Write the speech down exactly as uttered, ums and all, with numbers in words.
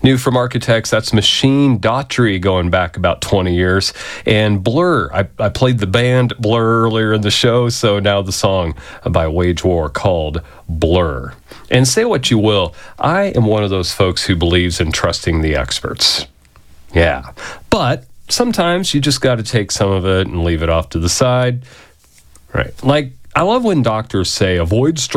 New from Architects, that's Machine Daughtry going back about twenty years. And Blur, I, I played the band Blur earlier in the show, so now the song by Wage War called Blur. And say what you will, I am one of those folks who believes in trusting the experts. Yeah, but sometimes you just got to take some of it and leave it off to the side. Right. Like, I love when doctors say avoid